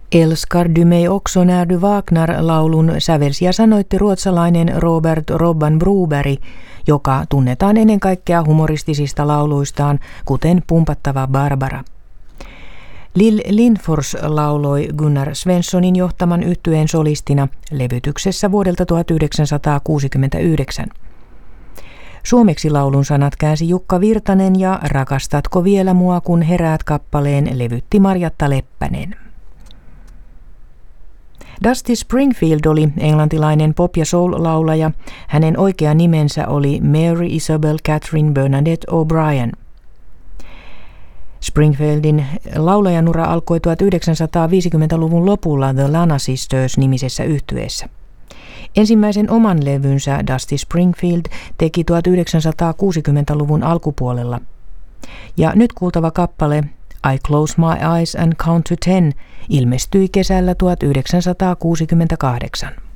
Älskar du mig också när du vaknar-laulun sävelsi ja sanoitti ruotsalainen Robert Robban Broberg, joka tunnetaan ennen kaikkea humoristisista lauluistaan, kuten Pumpattava Barbara. Lill Lindfors lauloi Gunnar Svenssonin johtaman yhtyeen solistina levytyksessä vuodelta 1969. Suomeksi laulun sanat käänsi Jukka Virtanen ja Rakastatko vielä mua kun heräät -kappaleen levytti Marjatta Leppänen. Dusty Springfield oli englantilainen pop- ja soul-laulaja. Hänen oikea nimensä oli Mary Isabel Catherine Bernadette O'Brien. Springfieldin laulajanura alkoi 1950-luvun lopulla The Lana Sisters-nimisessä yhtyeessä. Ensimmäisen oman levynsä Dusty Springfield teki 1960-luvun alkupuolella. Ja nyt kuultava kappale I Close My Eyes and Count to Ten ilmestyi kesällä 1968.